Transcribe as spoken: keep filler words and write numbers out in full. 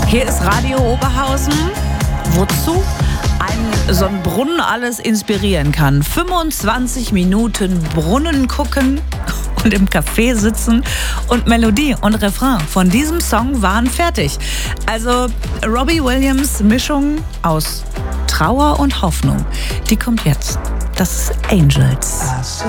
Hier ist Radio Oberhausen. Wozu ein so ein Brunnen alles inspirieren kann. fünfundzwanzig Minuten Brunnen gucken und im Café sitzen und Melodie und Refrain von diesem Song waren fertig. Also Robbie Williams Mischung aus Trauer und Hoffnung, die kommt jetzt. Das ist Angels.